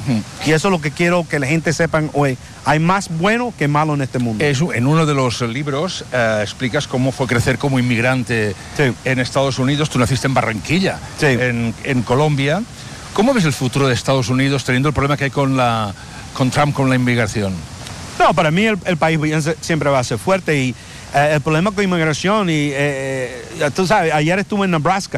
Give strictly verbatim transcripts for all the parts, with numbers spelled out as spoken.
Mm. Y eso es lo que quiero que la gente sepan hoy. Hay más bueno que malo en este mundo. Es, en uno de los libros eh, explicas cómo fue crecer como inmigrante sí. en Estados Unidos. Tú naciste en Barranquilla, sí. en, en Colombia. ¿Cómo ves el futuro de Estados Unidos teniendo el problema que hay con, la, con Trump, con la inmigración? No, para mí el, el país siempre va a ser fuerte y eh, el problema con inmigración, y eh, tú sabes, ayer estuve en Nebraska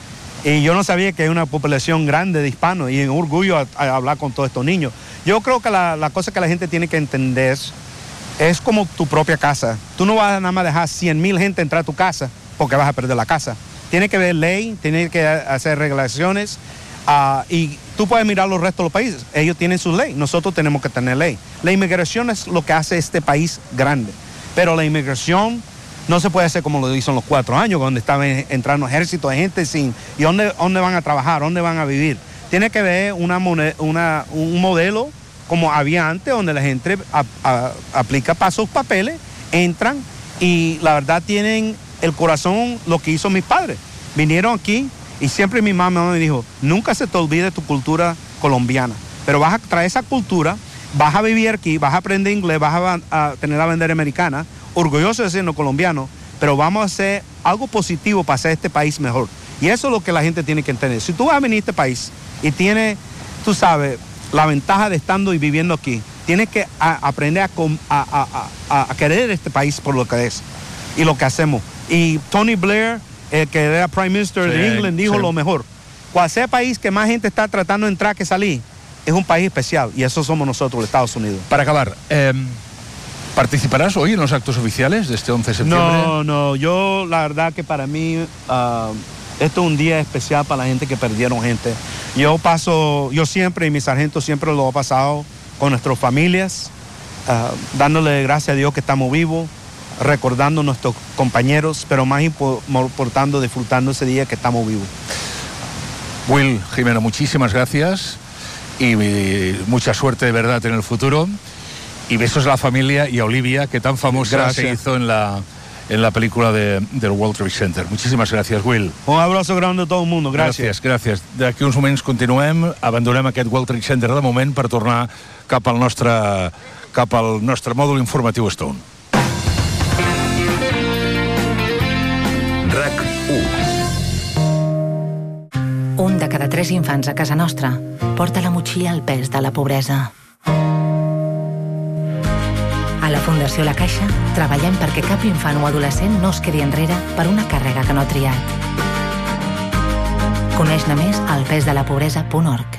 y yo no sabía que hay una población grande de hispanos y un orgullo a, a hablar con todos estos niños. Yo creo que la, la cosa que la gente tiene que entender es, es como tu propia casa. Tú no vas a nada más dejar cien mil gente entrar a tu casa porque vas a perder la casa. Tiene que haber ley, tiene que hacer regulaciones uh, y tú puedes mirar los restos de los países. Ellos tienen su ley, nosotros tenemos que tener ley. La inmigración es lo que hace este país grande, pero la inmigración no se puede hacer como lo hizo en los cuatro años, donde estaban entrando ejércitos de gente sin... ¿Y dónde, dónde van a trabajar? ¿Dónde van a vivir? Tiene que ver una, una, un modelo como había antes, donde la gente a, a, aplica para sus papeles, entran y la verdad tienen el corazón lo que hizo mis padres. Vinieron aquí y siempre mi mamá me dijo, nunca se te olvide tu cultura colombiana, pero vas a traer esa cultura, vas a vivir aquí, vas a aprender inglés, vas a, a tener la bandera americana, orgulloso de ser colombiano, pero vamos a hacer algo positivo para hacer este país mejor. Y eso es lo que la gente tiene que entender. Si tú vas a venir a este país y tienes, tú sabes, la ventaja de estando y viviendo aquí, tienes que a, aprender a, a, a, a querer este país por lo que es y lo que hacemos. Y Tony Blair, el que era Prime Minister sí, de England, dijo sí. lo mejor. Cualquier país que más gente está tratando de entrar que salir, es un país especial, y eso somos nosotros, los Estados Unidos. Para acabar, eh, ¿participarás hoy en los actos oficiales de este once de septiembre? No, no, yo la verdad que para mí uh, esto es un día especial para la gente que perdieron gente. Yo paso, yo siempre y mis sargentos siempre lo he pasado con nuestras familias, uh, dándole gracias a Dios que estamos vivos, recordando a nuestros compañeros, pero más importando, disfrutando ese día que estamos vivos. Will Jimeno, muchísimas gracias y mucha suerte de verdad en el futuro. Y besos a la familia y a Olivia, que tan famosa gracias. se hizo en la, en la película de, del World Trade Center. Muchísimas gracias, Will. Un abrazo grande a todo el mundo, gràcies. Gràcies, gràcies. D'aquí uns moments continuem, abandonem aquest World Trade Center de moment per tornar cap al nostre, cap al nostre mòdul informatiu Stone. RAC u. Un de cada tres infants a casa nostra porta a la motxilla el pes de la pobresa. A la Fundació La Caixa treballem perquè cap infant o adolescent no es quedi enrere per una càrrega que no ha triat. Coneix-ne més al pesdelapobresa punt org.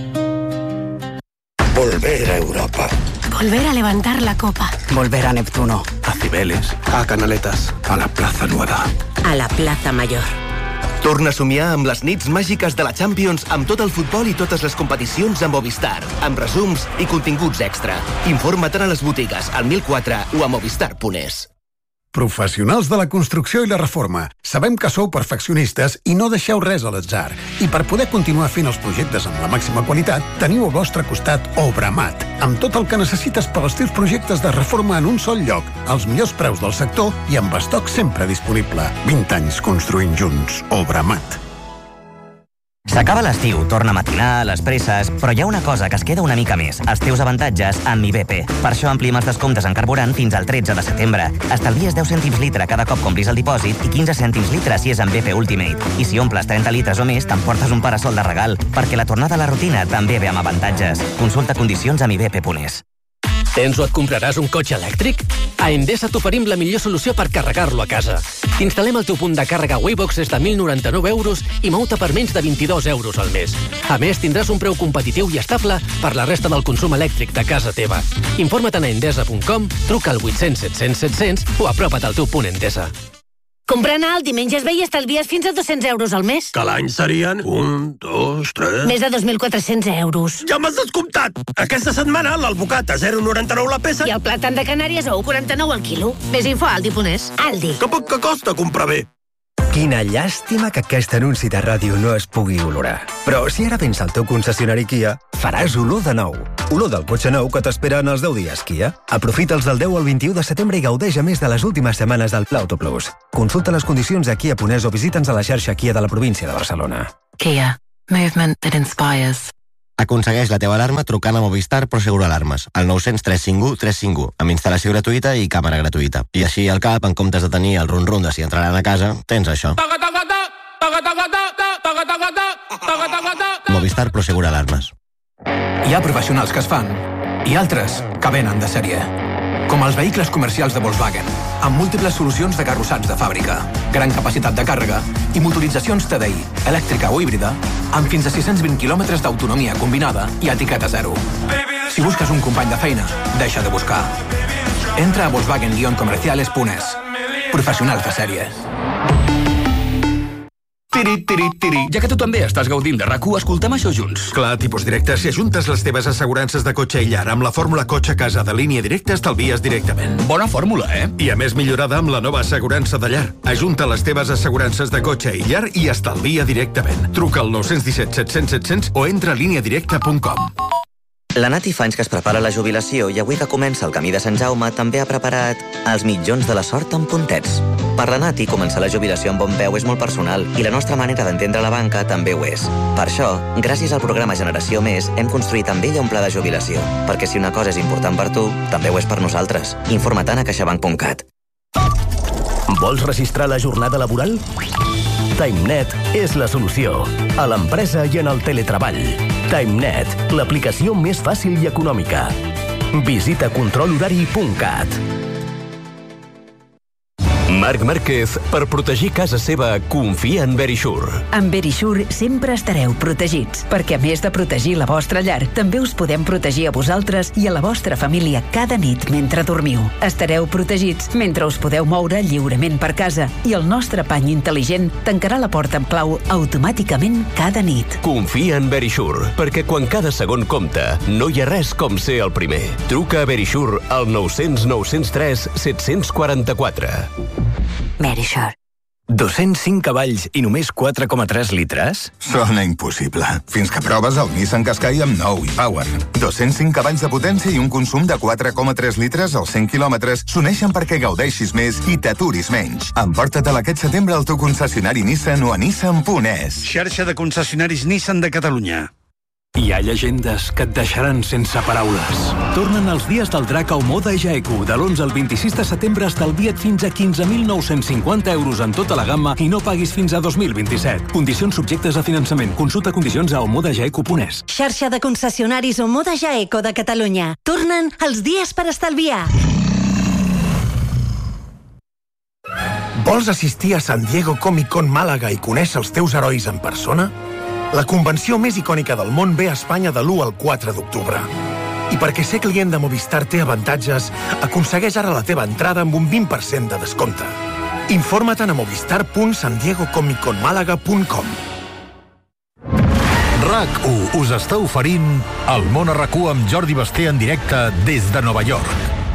Volver a Europa. Volver a levantar la copa. Volver a Neptuno. A Cibeles. A Canaletas. A la Plaza Nueva. A la Plaza Mayor. Torna a somiar amb les nits màgiques de la Champions amb tot el futbol i totes les competicions a Movistar, amb resums i continguts extra. Informa't a les botigues, al mil quatre o a movistar punt es. Professionals de la construcció i la reforma, sabem que sou perfeccionistes i no deixeu res a l'atzar. I per poder continuar fent els projectes amb la màxima qualitat, teniu al vostre costat Obramat, amb tot el que necessites per als teus projectes de reforma en un sol lloc, als millors preus del sector i amb estoc sempre disponible. vint anys construint junts. Obramat. S'acaba l'estiu, torna a matinar, les presses, però hi ha una cosa que es queda una mica més, els teus avantatges amb I B P. Per això amplim els descomptes en carburant fins al tretze de setembre. Estalvies deu cèntims litre cada cop que omplis el dipòsit i quinze cèntims litre si és amb B P Ultimate. I si omples trenta litres o més, t'emportes un parasol de regal, perquè la tornada a la rutina també ve amb avantatges. Consulta condicions amb i b p punt es. Tens o et compraràs un cotxe elèctric? A Endesa t'oferim la millor solució per carregar-lo a casa. T'instal·lem el teu punt de càrrega Waybox des de mil noranta-nou euros i mouta per menys de vint-i-dos euros al mes. A més, tindràs un preu competitiu i estable per la resta del consum elèctric de casa teva. Informa't a endesa punt com, truca al vuit-cents set cents set cents o apropa't al teu punt Endesa. Comprant a Aldi menges bé i estalvies fins a dos-cents euros al mes. Que l'any serien un, dos, tres... Més de dos mil quatre-cents euros. Ja m'has descomptat! Aquesta setmana l'alvocat a zero coma noranta-nou la peça... I el plàtan de Canàries a un coma quaranta-nou al quilo. Més info a aldi punt es. Aldi. Que poc que costa comprar bé. Quina llàstima que aquest anunci de ràdio no es pugui olorar. Però si ara vens al teu concessionari Kia, faràs olor de nou. Olor del cotxe nou que t'espera en els deu dies Kia. Aprofita'ls del deu al vint-i-u de setembre i gaudeix a més de les últimes setmanes del Pla Auto Plus. Consulta les condicions a kia punt es o visita'ns a la xarxa Kia de la província de Barcelona. Kia. Movement that inspires. Aconsegueix la teva alarma trucant a Movistar Prosegur Alarmes, al nou zero tres cinc u tres cinc u, amb instal·lació gratuïta i càmera gratuïta. I així al cap, en comptes de tenir el rum-rum de si entraran a casa, tens això. Movistar Prosegur Alarmes. Hi ha professionals que es fan i altres que venen de sèrie. Com els vehicles comercials de Volkswagen, amb múltiples solucions de carrossats de fàbrica, gran capacitat de càrrega i motoritzacions T D I, elèctrica o híbrida, amb fins a sis-cents vint quilòmetres d'autonomia combinada i etiqueta zero. Si busques un company de feina, deixa de buscar. Entra a volkswagen guion comerciales punt es. Professionals de sèrie. Tiri, tiri, tiri. Ja que tu també estàs gaudint de RAC u, escoltem això junts. Clar, tipus directe, si ajuntes les teves assegurances de cotxe i llar amb la fórmula cotxe a casa de línia directa, estalvies directament. Bona fórmula, eh? I a més millorada amb la nova assegurança de llar. Ajunta les teves assegurances de cotxe i llar i estalvia directament. Truca al nou un set set cents set cents o entra a línia directa punt com. La Nati fa anys que es prepara la jubilació i avui que comença el camí de Sant Jaume també ha preparat els mitjons de la sort amb puntets. Per la Nati, començar la jubilació amb bon peu és molt personal i la nostra manera d'entendre la banca també ho és. Per això, gràcies al programa Generació Més, hem construït amb ella un pla de jubilació, perquè si una cosa és important per tu, també ho és per nosaltres. Informa-te'n a caixabank punt cat. Vols registrar la jornada laboral? TimeNet és la solució. A l'empresa i en el teletreball. TimeNet, l'aplicació més fàcil i econòmica. Visita control horari punt cat. Marc Márquez, per protegir casa seva, confia en Verisure. Amb Verisure sempre estareu protegits, perquè a més de protegir la vostra llar, també us podem protegir a vosaltres i a la vostra família cada nit mentre dormiu. Estareu protegits mentre us podeu moure lliurement per casa i el nostre pany intel·ligent tancarà la porta amb clau automàticament cada nit. Confia en Verisure, perquè quan cada segon compta, no hi ha res com ser el primer. Truca a Verisure al nou cents nou cents tres set cents quaranta-quatre. Verisure. dos-cents cinc cavalls i només quatre coma tres litres? Sona impossible. Fins que proves el Nissan Qashqai amb nou i Power. dos-cents cinc cavalls de potència i un consum de quatre coma tres litres als cent quilòmetres s'uneixen perquè gaudeixis més i t'aturis menys. Emporta-te'l aquest setembre al teu concessionari Nissan o a nissan punt es. Xarxa de concessionaris Nissan de Catalunya. Hi ha llegendes que et deixaran sense paraules. Tornen els dies del drac a Omoda Jaeku. De l'onze al vint-i-sis de setembre estalvia't fins a quinze mil nou-cents cinquanta euros en tota la gamma i no paguis fins a dos mil vint-i-set. Condicions subjectes a finançament. Consulta condicions a omoda jaeku punt es. Xarxa de concessionaris Omoda Jaeku de Catalunya. Tornen els dies per estalviar. Vols assistir a San Diego Comic Con Màlaga i conèixer els teus herois en persona? La convenció més icònica del món ve a Espanya de l'u al quatre d'octubre. I perquè ser client de Movistar té avantatges, aconsegueix ara la teva entrada amb un vint per cent de descompte. Informa-te'n a movistar punt san diego comic con malaga punt com. RAC u us està oferint el Món a RAC u amb Jordi Basté en directe des de Nova York.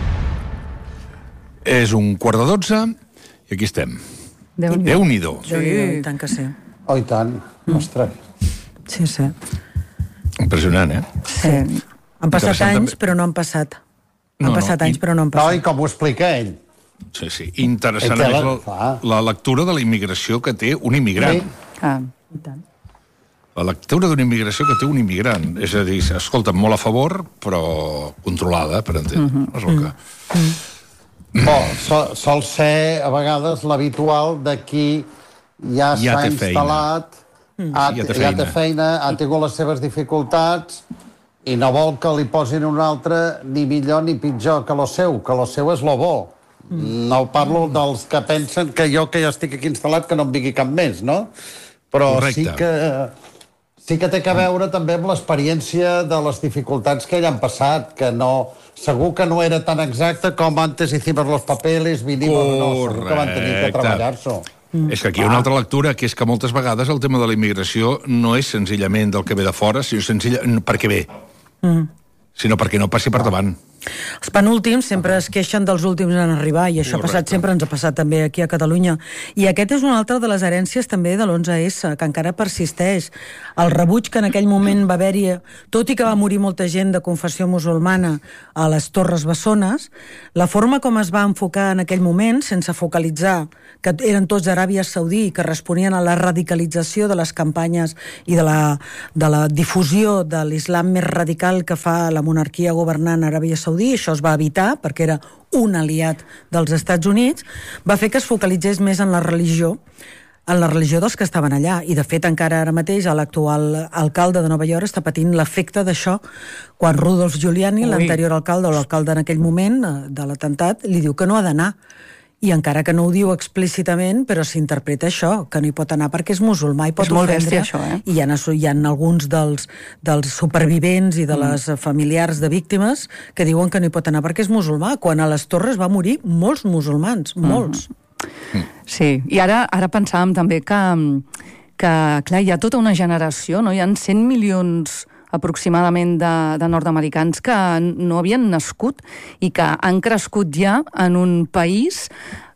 És un quart de dotze i aquí estem. Déu-n'hi-do. Sí, tant que sí. Oh, i tant. Ostres. Sí, sí. Impressionant, eh? Sí. Han passat anys, però no han passat. Han passat anys, però no han passat. No, i com ho explica ell. Sí, sí. Interessant és la, la lectura de la immigració que té un immigrant. Ah, i tant. La lectura d'una immigració que té un immigrant. És a dir, escolta, molt a favor, però controlada, per entendre. És el que... Oh, sol, sol ser, a vegades, l'habitual de qui ja s'ha instal·lat, ha, ja, té ja té feina, ha tingut les seves dificultats i no vol que li posin un altre ni millor ni pitjor que lo seu, que lo seu és lo bo. Mm. No parlo dels que pensen que jo que ja estic aquí instal·lat que no em vingui cap més, no? Però Correcte. sí que sí que té que veure també amb l'experiència de les dificultats que ell han passat, que no, segur que no era tan exacte com antes hicimos los papeles, vinimos, no, segur que van tenir que treballar-s'ho. Mm. És que aquí hi ha una altra lectura, que és que moltes vegades el tema de la immigració no és senzillament del que ve de fora, sinó senzillament perquè ve, mm. sinó perquè no passi per davant. Els penúltims sempre es queixen dels últims en arribar, i això ha passat sempre, ens ha passat també aquí a Catalunya. I aquest és una altra de les herències també de l'onze esse, que encara persisteix. El rebuig que en aquell moment va haver-hi, tot i que va morir molta gent de confessió musulmana a les Torres Bessones, la forma com es va enfocar en aquell moment, sense focalitzar que eren tots d'Aràbia Saudí i que responien a la radicalització de les campanyes i de la, de la difusió de l'islam més radical que fa la monarquia governant a Aràbia Saudí, això es va evitar perquè era un aliat dels Estats Units, va fer que es focalitzés més en la religió, en la religió dels que estaven allà, i de fet encara ara mateix l'actual alcalde de Nova York està patint l'efecte d'això quan Rudolf Giuliani, l'anterior alcalde o l'alcalde en aquell moment de l'atemptat, li diu que no ha d'anar. I encara que no ho diu explícitament, però s'interpreta això, que no hi pot anar perquè és musulmà i pot és molt ofendre. bèstia, això, eh? I hi ha, hi ha alguns dels, dels supervivents i de les mm. familiars de víctimes que diuen que no hi pot anar perquè és musulmà, quan a les Torres va morir molts musulmans, molts. Mm. Sí, i ara, ara pensàvem també que, que, clar, hi ha tota una generació, no? Hi ha cent milions aproximadament de, de nord-americans que no havien nascut i que han crescut ja en un país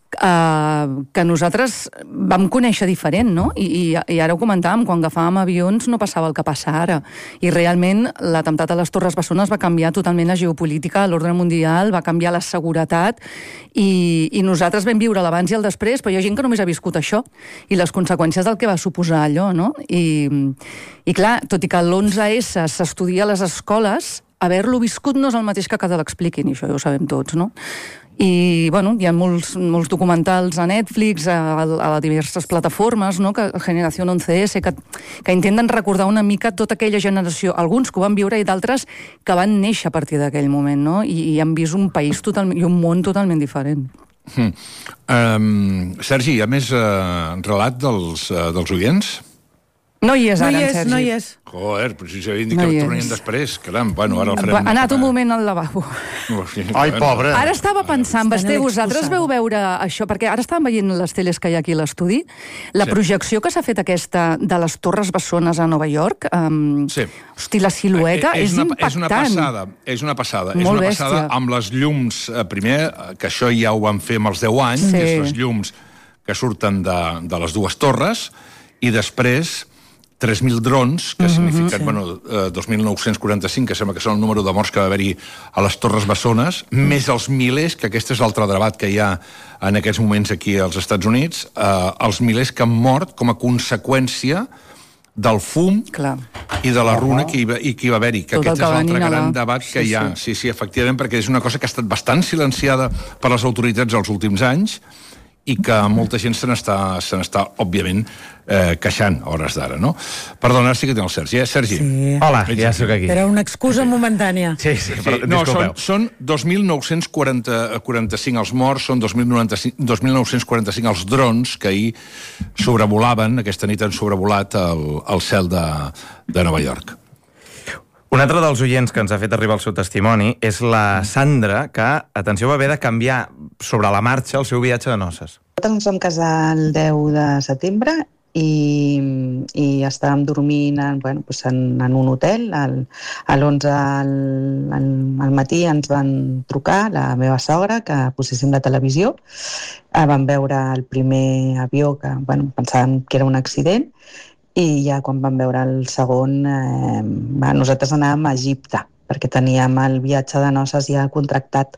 eh, que nosaltres vam conèixer diferent, no? I, i, i ara ho comentàvem, quan agafàvem avions no passava el que passa ara. I realment l'atemptat a les Torres Bessones va canviar totalment la geopolítica, l'ordre mundial, va canviar la seguretat i, i nosaltres vam viure l'abans i el després, però hi ha gent que només ha viscut això i les conseqüències del que va suposar allò, no? I, i clar, tot i que l'onze esse s'estudia a les escoles, haver-lo viscut no és el mateix que que te l'expliquin, i això ja ho sabem tots, no? I, bueno, hi ha molts, molts documentals a Netflix, a, a diverses plataformes, no?, que Generació onze esse, que, que intenten recordar una mica tota aquella generació, alguns que ho van viure i d'altres que van néixer a partir d'aquell moment, no?, i, i han vist un país totalment, i un món totalment diferent. Mm. Um, Sergi, hi ha més uh, relat dels, uh, dels oients? No hi és ara, no hi és, en Sergi. No hi és. Joder, però si s'havia dit que no tornarien després. Caram, bueno, ara el farem... Ha anat un moment al lavabo. Ai, pobre. Ara estava pensant, Basté, vosaltres veu veure això, perquè ara estàvem veient les teles que hi ha aquí a l'estudi, la sí. projecció que s'ha fet aquesta de les Torres Bessones a Nova York, um, sí. hosti, la silueta eh, és, és una, impactant. És una passada, és una passada. Molt és una bèstia. passada amb les llums, eh, primer, que això ja ho van fer amb els deu anys, sí. que és les llums que surten de, de les dues torres, i després tres mil drons, que signifiquen, uh-huh, sí. bueno, dos mil nou-cents quaranta-cinc, que sembla que són el número de morts que va haver-hi a les Torres Bessones, mm. més els milers, que aquest és l'altre debat que hi ha en aquests moments aquí als Estats Units, eh, els milers que han mort com a conseqüència del fum Clar. i de la runa que hi va, i que hi va haver-hi, que Tot aquest és l'altre gran la... debat que sí, hi ha. Sí. sí, sí, efectivament, perquè és una cosa que ha estat bastant silenciada per les autoritats els últims anys i que molta gent se n'està, se n'està, òbviament, eh, queixant a hores d'ara, no? Perdona, sí que té el Sergi, eh? Sergi? Sí. Hola, ja sóc aquí. Era una excusa momentània. Sí, sí, però sí. No, són, són dos mil nou-cents quaranta-cinc els morts, són dos mil nou-cents quaranta-cinc els drons que ahir sobrevolaven, aquesta nit han sobrevolat el, el cel de, de Nova York. Un altre dels oients que ens ha fet arribar el seu testimoni és la Sandra, que, atenció, va haver de canviar sobre la marxa el seu viatge de noces. Nosaltres ens vam casar el deu de setembre i, i estàvem dormint en, bueno, doncs en, en un hotel. El, a l'onze al, al, al matí ens van trucar la meva sogra que poséssim la televisió. Vam veure el primer avió que, bueno, pensàvem que era un accident, i ja quan vam veure el segon, eh, va, nosaltres anàvem a Egipte, perquè teníem el viatge de noces ja contractat.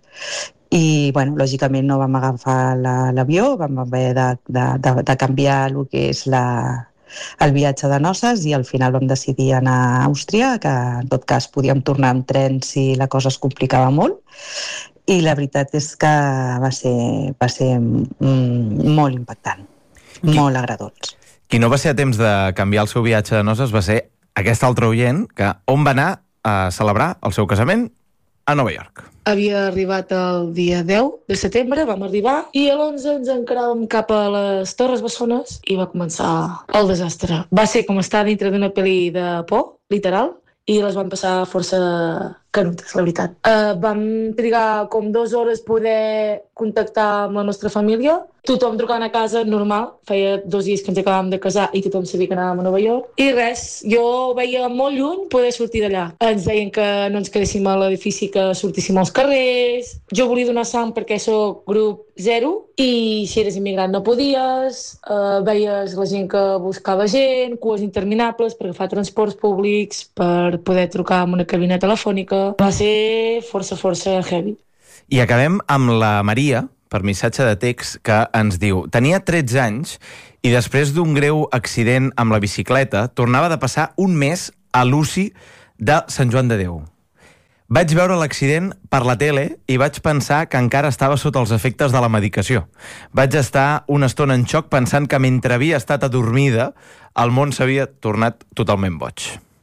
I, bueno, lògicament no vam agafar l'avió, la, vam haver de, de, de, de canviar el que és la, el viatge de noces i al final vam decidir anar a Àustria, que en tot cas podíem tornar amb tren si la cosa es complicava molt. I la veritat és que va ser, va ser mm, molt impactant, molt agradós. Qui no va ser a temps de canviar el seu viatge de noces va ser aquest altre oient, que on va anar a celebrar el seu casament? A Nova York. Havia arribat el dia deu de setembre, vam arribar, i a l'onze ens encaràvem cap a les Torres Bessones i va començar el desastre. Va ser com estar dintre d'una pel·li de por, literal, i les van passar força, canutes, la veritat. Uh, vam trigar com dues hores poder contactar amb la nostra família. Tothom trucant a casa, normal. Feia dos dies que ens acabàvem de casar i tothom sabia que anàvem a Nova York. I res, jo veia molt lluny poder sortir d'allà. Ens deien que no ens quedéssim a l'edifici, que sortíssim als carrers. Jo volia donar sang perquè sóc grup zero i si eres immigrant no podies. Uh, veies la gent que buscava gent, cues interminables per agafar transports públics, per poder trucar amb una cabina telefònica. Va ser força, força heavy. I acabem amb la Maria, per missatge de text, que ens diu: tenia tretze anys i després d'un greu accident amb la bicicleta tornava de passar un mes a l'U C I de Sant Joan de Déu. Vaig veure l'accident per la tele i vaig pensar que encara estava sota els efectes de la medicació. Vaig estar una estona en xoc pensant que mentre havia estat adormida el món s'havia tornat totalment boig.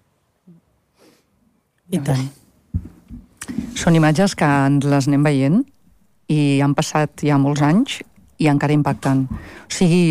I tant. Són imatges que ens les anem veient i han passat ja molts anys i encara impacten. O sigui,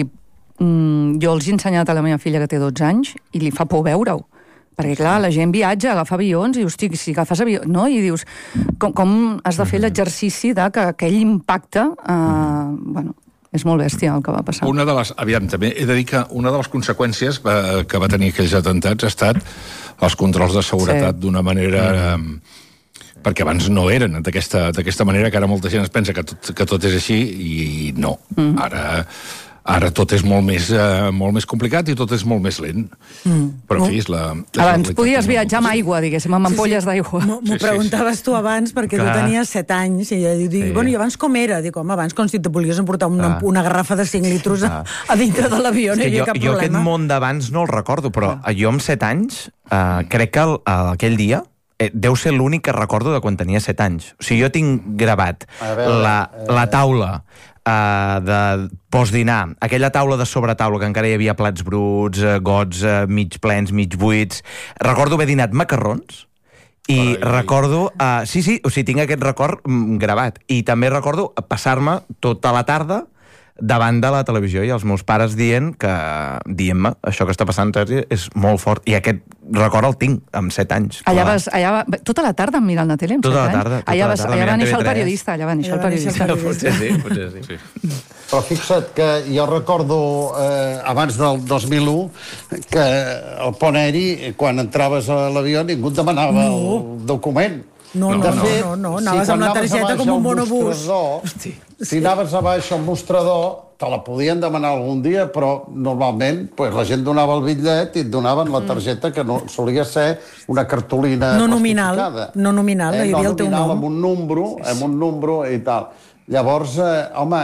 jo els he ensenyat a la meva filla que té dotze anys i li fa por veure-ho. Perquè, clar, la gent viatja, agafa avions i, hosti, si agafes avió... No? I dius, com, com has de fer l'exercici de que aquell impacte... Eh, bueno, és molt bèstia el que va passar. Una de les... Aviam, també he de dir que una de les conseqüències eh, que va tenir aquells atentats ha estat els controls de seguretat sí. d'una manera... Eh, perquè abans no eren d'aquesta d'aquesta manera, que ara molta gent es pensa que tot, que tot és així, i no. Mm. Ara, ara tot és molt més, uh, molt més complicat i tot és molt més lent. Mm. Però, en fi, és la... És abans la podies viatjar amb aigua, diguéssim, amb ampolles sí, sí. d'aigua. M'ho sí, preguntaves sí, sí. tu abans, perquè Clar. tu tenies set anys, i jo dic, sí. bueno, i abans com era? Dic, home, abans com si te volies emportar una, una garrafa de cinc litres a, a dintre de l'avió, no hi havia cap jo, problema. Jo aquest món d'abans no el recordo, però ah. jo amb set anys, uh, crec que el, aquell dia, Eh, deu ser l'únic que recordo de quan tenia set anys. O sigui, jo tinc gravat veure, la, eh... la taula eh, de postdinar, aquella taula de sobretaula que encara hi havia plats bruts, eh, gots eh, mig plens, mig buits. Recordo haver dinat macarrons i ai, recordo... Eh, sí, sí, o sigui, tinc aquest record mm, gravat. I també recordo passar-me tota la tarda davant de la televisió i els meus pares dient que, dient-me, això que està passant és molt fort, i aquest record el tinc amb set anys. Allà vas, allà va, tota la tarda mirant la tele amb tota set la tarda, anys? Tota allà, vas, la tarda allà va néixer el periodista, allà va néixer el periodista. Potser sí, potser sí. sí. Però fixa't que jo recordo eh, abans del dos mil u que el pont aeri, quan entraves a l'avió, ningú et demanava no. el document. No, no, no, fet, no, no, no, anaves si amb la targeta com un monobús. Hosti, si anaves a baix al mostrador, te la podien demanar algun dia, però normalment pues, la gent donava el bitllet i et donaven la targeta, que no solia ser una cartolina no nominal, no nominal, eh, hi havia no el teu nom. Amb un número, amb un número i tal. Llavors, eh, home,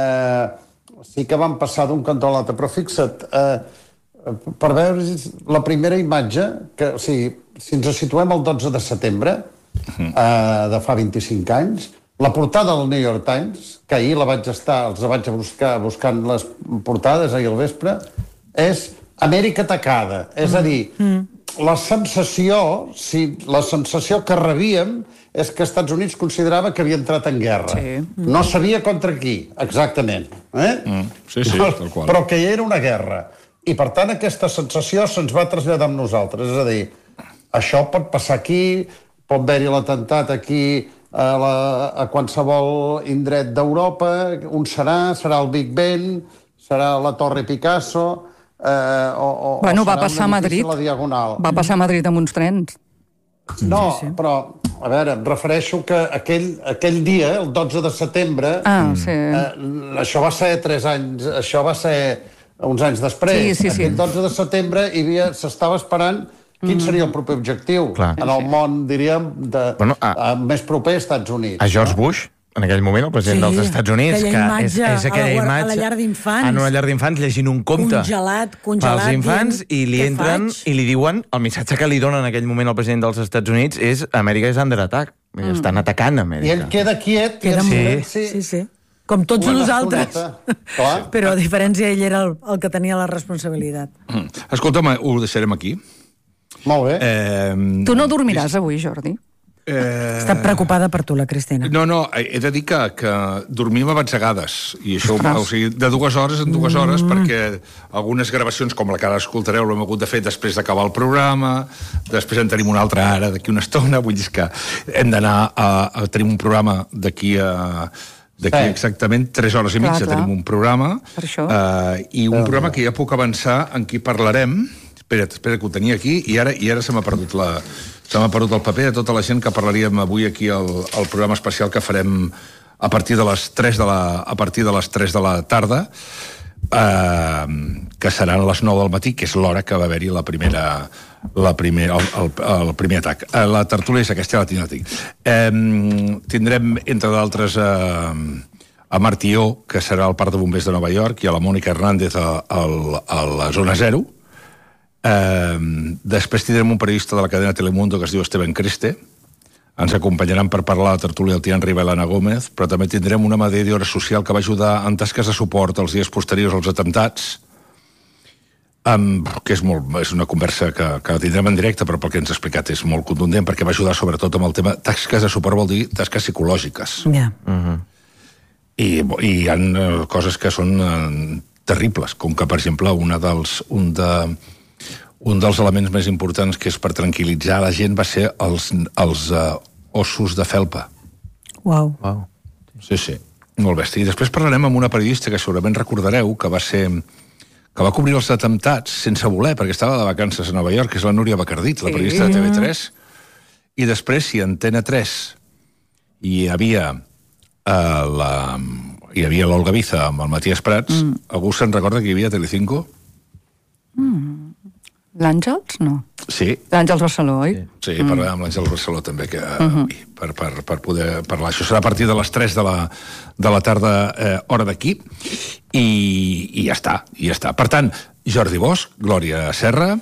eh, sí que van passar d'un cantó a l'altre, però fixa't, eh, per veure la primera imatge, que, o sigui, si ens situem el dotze de setembre, Uh, de fa vint-i-cinc anys, la portada del New York Times, que ahir la vaig estar, els vaig buscar buscant les portades ahir al vespre, és Amèrica atacada. És a dir, mm. la sensació, si la sensació que rebíem és que Estats Units considerava que havia entrat en guerra. Sí. Mm. No sabia contra qui, exactament. Eh? Mm. Sí, sí, tal qual. Però que era una guerra. I, per tant, aquesta sensació se'ns va traslladar amb nosaltres. És a dir, això pot passar aquí, pot haver-hi l'atemptat aquí a, la, a qualsevol indret d'Europa, un serà, serà el Big Ben, serà la Torre Picasso, eh, o, o, bueno, o va passar a Madrid. La Diagonal. Va passar a Madrid amb uns trens. No, sí, sí. però, a veure, em refereixo que aquell, aquell dia, el dotze de setembre, ah, sí. eh, això va ser tres anys, això va ser uns anys després. Sí, sí, sí. Aquell dotze de setembre hi havia, s'estava esperant quin seria el proper objectiu Clar. en el món, diríem, de, bueno, a, a, més proper als Estats Units. A George no? Bush, en aquell moment, el president sí, dels Estats Units, que és, és aquella a la, imatge a la llar d'infants, en una llar d'infants llegint un conte congelat, congelat, pels infants, i li entren faig? i li diuen, el missatge que li donen en aquell moment al president dels Estats Units és Amèrica és under attack, mm. estan atacant Amèrica. I ell queda quiet. Queda sí. molt, sí, sí, sí. Com tots Una nosaltres. Però a diferència, ell era el, el que tenia la responsabilitat. Mm. Escolta'm, ho deixarem aquí. Molt bé. Eh, tu no dormiràs avui, Jordi? Eh... Està preocupada per tu, la Cristina. No, no, he de dir que, que dormim a batzegades, i això, o sigui, de dues hores en dues hores, mm. perquè algunes gravacions, com la que ara escoltareu, l'hem hagut de fer després d'acabar el programa, després en tenim una altra ara, d'aquí una estona, vull dir que hem d'anar a, a tenir un programa d'aquí a... d'aquí sí. exactament tres hores i mitja clar, clar. Tenim un programa, uh, i un programa que ja puc avançar en qui parlarem. Espera, espera, que ho tenia aquí, i ara, i ara se m'ha perdut la... Se m'ha perdut el paper de tota la gent que parlaríem avui aquí al, al programa especial que farem a partir de les tres de la, a partir de les tres de la tarda, eh, que seran les nou del matí, que és l'hora que va haver-hi la primera, la primera, el, el, el primer atac. Eh, la tertúlia és aquesta, la tinc. Eh, tindrem, entre d'altres, eh, a Martió, que serà al Parc de Bombers de Nova York, i a la Mònica Hernández a, a, a la Zona Zero. Uh, després tindrem un periodista de la cadena Telemundo que es diu Esteban Creste. Ens acompanyaran per parlar a la tertúlia el Tian Riba i l'Anna Gómez, però també tindrem una mediadora social que va ajudar en tasques de suport els dies posteriors als atemptats, um, que és, molt, és una conversa que, que tindrem en directe, però pel que ens ha explicat és molt contundent, perquè va ajudar sobretot amb el tema tasques de suport, vol dir tasques psicològiques. Yeah. Uh-huh. I, i hi ha uh, coses que són uh, terribles, com que, per exemple, una dels... Un de, Un dels elements més importants que és per tranquil·litzar la gent va ser els, els uh, ossos de felpa. Uau. Wow. Sí, sí, molt bèstia. I després parlarem amb una periodista que segurament recordareu, que va ser que va cobrir els atemptats sense voler, perquè estava de vacances a Nova York, que és la Núria Bacardit, la periodista de T V tres. I després, si en T N tres hi havia uh, la... hi havia l'Olga Biza amb el Matías Prats, mm. algú se'n recorda que hi havia Telecinco? Mm. L'Àngels? No. Sí. L'Àngels Barceló, oi? Sí, sí mm. parlem amb l'Àngels Barceló també, que, uh -huh. per, per, per poder parlar. Això serà a partir de les tres de la, de la tarda, eh, hora d'aquí, i, i ja està, i ja està. Per tant, Jordi Bosch, Glòria Serra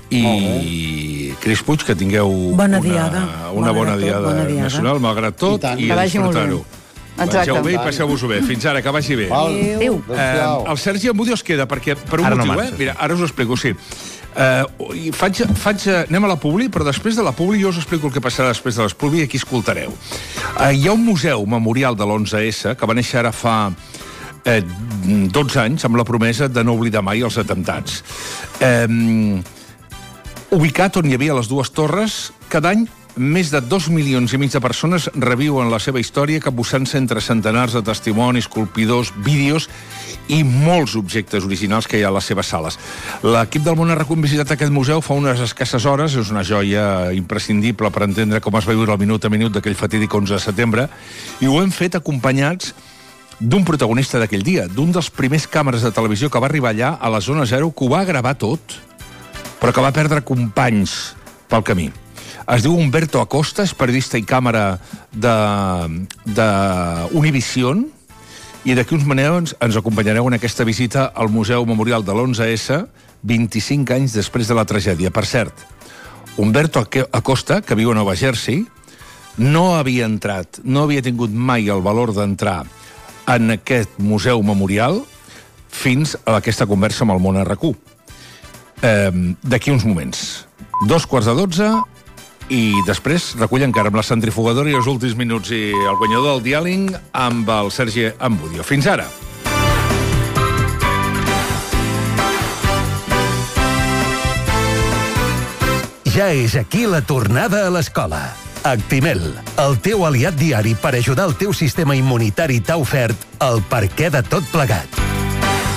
i Cris Puig, que tingueu bona una, diada. una bona, diada bona diada nacional, malgrat tot, i, i a disfrutar-ho. Mengeu bé i passeu-vos-ho bé. Fins ara, que vagi bé. Adéu. Eh, el Sergi Amudio es queda, perquè per un ara motiu, no eh? Mira, ara us ho explico, sí. Uh, i faig, faig, anem a la Publi, però després de la Publi jo us explico el que passarà després de les Publi i aquí escoltareu. Uh, hi ha un museu memorial de l'onze essa que va néixer ara fa eh, dotze anys amb la promesa de no oblidar mai els atemptats. Um, ubicat on hi havia les dues torres, cada any més de dos milions i mig de persones reviuen la seva història capbussant-se entre centenars de testimonis, colpidors, vídeos i molts objectes originals que hi ha a les seves sales. L'equip del Món ha visitat aquest museu fa unes escasses hores, és una joia imprescindible per entendre com es va viure el minut a minut d'aquell fatídic onze de setembre, i ho hem fet acompanyats d'un protagonista d'aquell dia, d'un dels primers càmeres de televisió que va arribar allà a la Zona Zero, que ho va gravar tot, però que va perdre companys pel camí. Es diu Humberto Acosta, és periodista i càmera de, de Univision, i d'aquí uns minuts ens acompanyareu en aquesta visita al Museu Memorial de l'onze essa, vint-i-cinc anys després de la tragèdia. Per cert, Humberto Acosta, que viu a Nova Jersey, no havia entrat, no havia tingut mai el valor d'entrar en aquest Museu Memorial fins a aquesta conversa amb el Món R Q. Eh, d'aquí uns moments. Dos quarts de dotze, i després recull encara amb la centrifugadora i els últims minuts i el guanyador del diàling amb el Sergi Amudio. Fins ara. Ja és aquí la tornada a l'escola. Actimel, el teu aliat diari per ajudar el teu sistema immunitari, t'ha ofert el perquè de tot plegat.